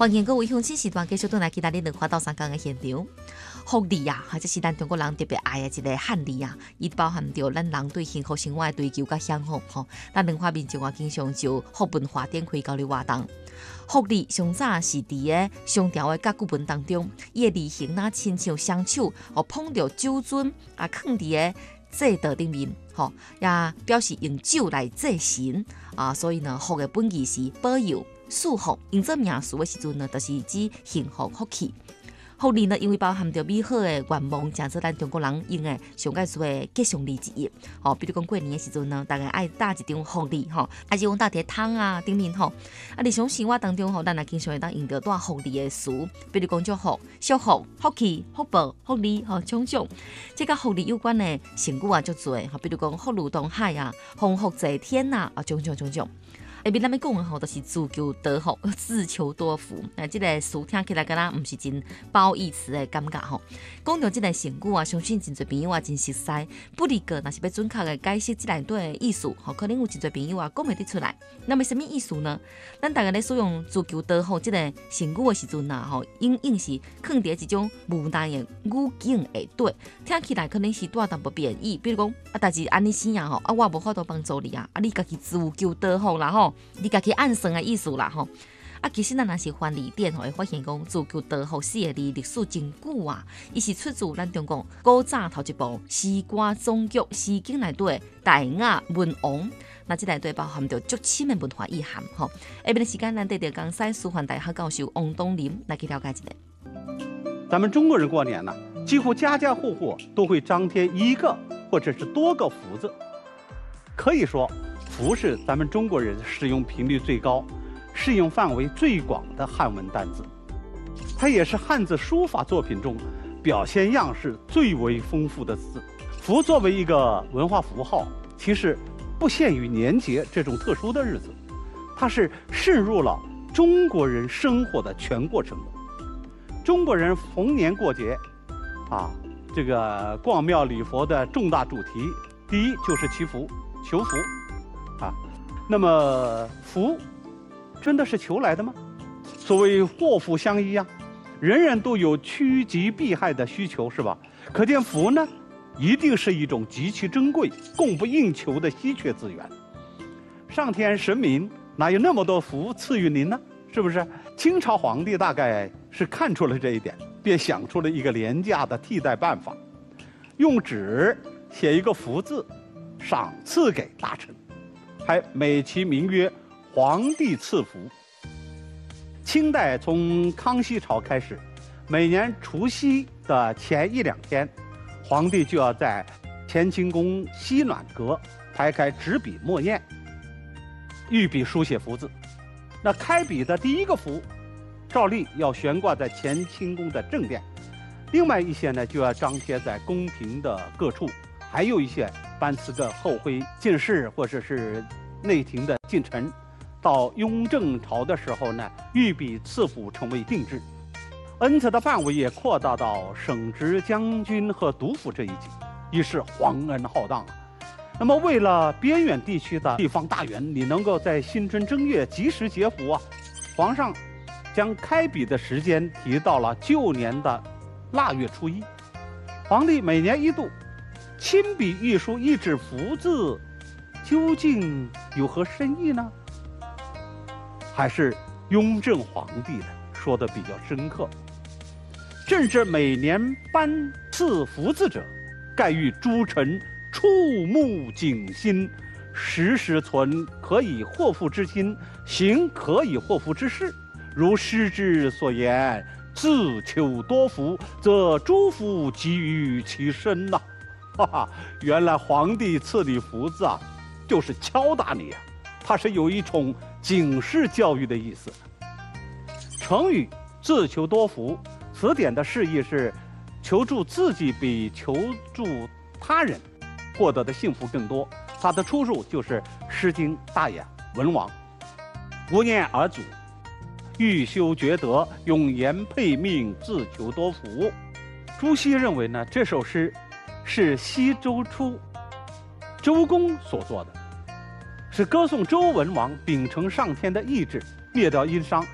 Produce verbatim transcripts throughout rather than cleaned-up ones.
欢迎各位乡亲时段继续回来，其他恁两花到三江的现场。福利啊，或者是咱中国人特别爱的一个汉字啊，伊包含着咱人对幸福生活的追求甲向往吼。咱两花民众啊，经常就福文化展开交流活动。福利上早是伫个商朝的甲骨文当中，伊的字形啊，亲像双手哦捧着酒樽啊，放伫个祭道顶面，吼也表示用酒来祭神啊，所以呢，福的本意是保佑、祝福，用做名词的时阵呢，就是指幸福福气。福利呢，因为包含着美好的愿望，正做咱中国人用的上介多的吉祥字之一。哦，比如讲过年的时阵呢，大家爱搭一张福利，吼，还是讲搭伫汤啊顶面吼。啊，日常生活当中吼，咱也经常会当用到带福利的词，比如讲祝福、祝福、福气、福报、福利，吼，种种。这甲福利有关的成语啊，足多，吼，比如讲福如东海啊、丰富济天呐，啊，种种种种。下面咱们讲的吼，就是自求多福、自求多福。啊，这个词听起来敢若唔是真褒义词的感觉吼。讲到这个成语啊，相信真侪朋友啊真熟悉。不离个，若是要准确的解释这内底的意思，吼，可能有真侪朋友啊讲袂得出来。那么什么意思呢？咱大家咧使用自求多福这个成语的时阵啊，吼，应应是放伫一种无奈的语境下底，听起来可能是带淡薄贬义。比如讲啊，代志安尼生啊吼，啊我无法度帮助你啊，啊你家己自求多福啦吼。你家己暗算的意思啦吼，啊，其实咱若是翻字典吼，会发现讲自求多福四个字历史真久啊，伊是出自咱中国古早头一部《诗歌总曲》诗经内底的《大雅文王》，那这内底包含着足深的文化意涵吼。下面的时间，咱得到江西师范大学教授王东林来去了解一下。 咱们中国人过年呢，几乎家家户户都会张贴一个或者是多个福字，可以说。福是咱们中国人使用频率最高、适用范围最广的汉文单字，它也是汉字书法作品中表现样式最为丰富的字。福作为一个文化符号，其实不限于年节这种特殊的日子，它是渗入了中国人生活的全过程的。中国人逢年过节，啊，这个逛庙礼佛的重大主题，第一就是祈福、求福。啊，那么福真的是求来的吗？所谓祸福相依啊，人人都有趋吉避害的需求，是吧？可见福呢，一定是一种极其珍贵、供不应求的稀缺资源。上天神明哪有那么多福赐予您呢？是不是？清朝皇帝大概是看出了这一点，便想出了一个廉价的替代办法，用纸写一个福字，赏赐给大臣。还美其名曰“皇帝赐福”。清代从康熙朝开始，每年除夕的前一两天，皇帝就要在乾清宫西暖阁排开纸笔墨砚，御笔书写福字。那开笔的第一个福，照例要悬挂在乾清宫的正殿，另外一些呢就要张贴在宫廷的各处。还有一些颁赐个后妃进士或者是内廷的近臣，到雍正朝的时候呢，御笔赐福成为定制，恩赐的范围也扩大到省直将军和督府这一级，已是皇恩浩荡。那么为了边远地区的地方大员，你能够在新春正月及时结福啊，皇上将开笔的时间提到了旧年的腊月初一。皇帝每年一度亲笔御书一纸福字，究竟有何深意呢？还是雍正皇帝呢说的比较深刻？正是每年颁赐福字者，盖欲诸臣触目警心，时时存可以祸福之心，行可以祸福之事。如诗之所言，自求多福，则诸福集于其身呐、啊。哈哈，原来皇帝赐你福字啊，就是敲打你啊，它是有一种警示教育的意思。成语自求多福，词典的释义是求助自己比求助他人获得的幸福更多。它的出处就是《诗经·大雅·文王》，无念而祖，欲修厥德，用言配命，自求多福。朱熹认为呢，这首诗是西周初周公所作的，是歌颂周文王秉承上天的意志，灭掉殷商，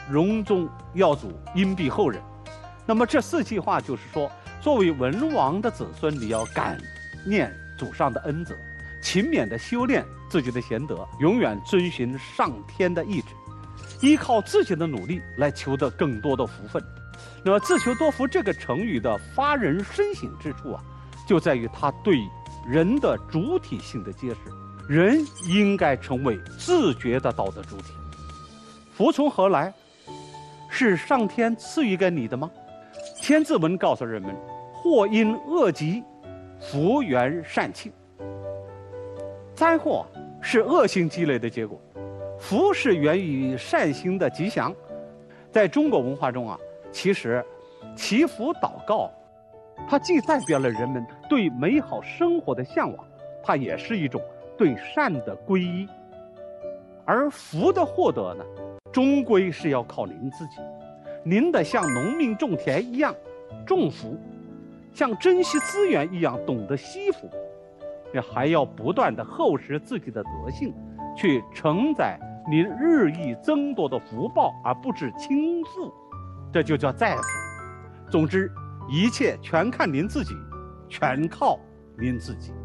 荣宗耀祖，荫庇后人。那么这四句话就是说，作为文王的子孙，你要感念祖上的恩泽，勤勉地修炼自己的贤德，永远遵循上天的意志，依靠自己的努力来求得更多的福分。那么自求多福这个成语的发人深省之处啊，就在于它对人的主体性的揭示。人应该成为自觉的道德主体。福从何来？是上天赐予给你的吗？千字文告诉人们，祸因恶极，福源善庆。灾祸是恶性积累的结果，福是源于善心的吉祥。在中国文化中啊，其实祈福祷告，它既代表了人们对美好生活的向往，它也是一种对善的皈依。而福的获得呢，终归是要靠您自己。您得像农民种田一样种福，像珍惜资源一样懂得惜福，也还要不断的厚实自己的德性，去承载您日益增多的福报，而不致倾覆，这就叫载福。总之，一切全看您自己，全靠您自己。